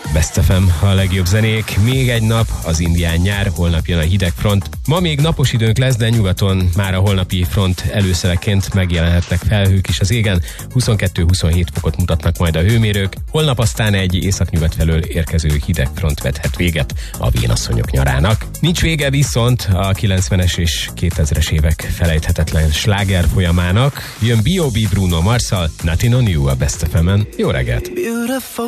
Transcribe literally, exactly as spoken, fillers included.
Best ef em, a legjobb zenék. Még egy nap, az indián nyár, holnap jön a hideg front. Ma még napos időnk lesz, de nyugaton már a holnapi front előszeleként megjelenhetnek felhők is az égen. huszonkettő-huszonhét fokot mutatnak majd a hőmérők. Holnap aztán egy északnyugat felől érkező hideg front vethet véget a vénasszonyok nyarának. Nincs vége viszont a kilencvenes és kétezres évek felejthetetlen sláger folyamának. Jön bé o bé Bruno Marsszal, Nothing on You a Best ef emen. Jó reggelt!